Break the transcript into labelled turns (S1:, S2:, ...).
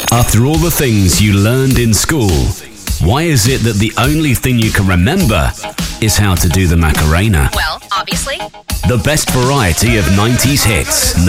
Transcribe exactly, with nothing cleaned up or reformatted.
S1: After all the things you learned in school, why is it that the only thing you can remember is how to do the Macarena?
S2: Well, obviously.
S1: The best variety of nineties hits.